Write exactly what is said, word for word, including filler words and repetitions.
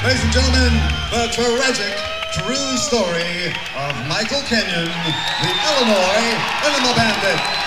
Ladies and gentlemen, the tragic, true story of Michael Kenyon, the Illinois Enema Bandit.